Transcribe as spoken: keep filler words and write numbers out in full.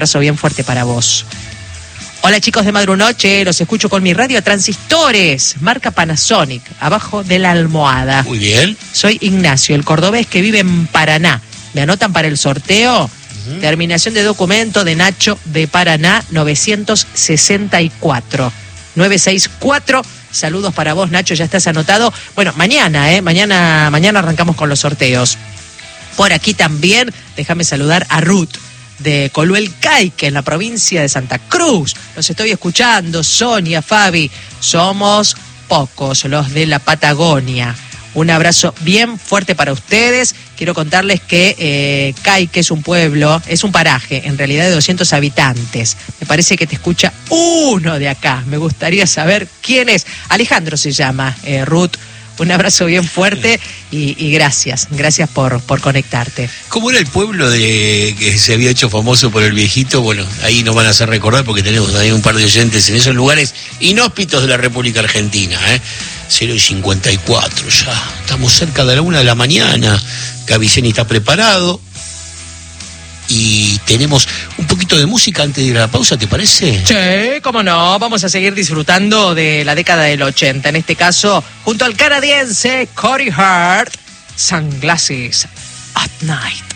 abrazo bien fuerte para vos. Hola chicos de Madrunoche, los escucho con mi radio Transistores, marca Panasonic, abajo de la almohada. Muy bien. Soy Ignacio, el cordobés que vive en Paraná. ¿Me anotan para el sorteo? Uh-huh. Terminación de documento de Nacho de Paraná, novecientos sesenta y cuatro. novecientos sesenta y cuatro. Saludos para vos, Nacho, ya estás anotado. Bueno, mañana, ¿eh? Mañana, mañana arrancamos con los sorteos. Por aquí también, déjame saludar a Ruth de Coluel Caique, en la provincia de Santa Cruz. Los estoy escuchando, Sonia, Fabi. Somos pocos los de la Patagonia. Un abrazo bien fuerte para ustedes. Quiero contarles que eh, Caique es un pueblo, es un paraje, en realidad de doscientos habitantes. Me parece que te escucha uno de acá. Me gustaría saber quién es. Alejandro se llama, eh, Ruth. Un abrazo bien fuerte y, y gracias, gracias por, por conectarte. ¿Cómo era el pueblo de que se había hecho famoso por el viejito? Bueno, ahí nos van a hacer recordar porque tenemos ahí un par de oyentes en esos lugares inhóspitos de la República Argentina, ¿eh? cero y cincuenta y cuatro ya, estamos cerca de la una de la mañana, Gaviceni está preparado y tenemos un poquito de música antes de ir a la pausa, ¿te parece? Sí, cómo no, vamos a seguir disfrutando de la década del ochenta, en este caso, junto al canadiense Corey Hart, Sunglasses at Night.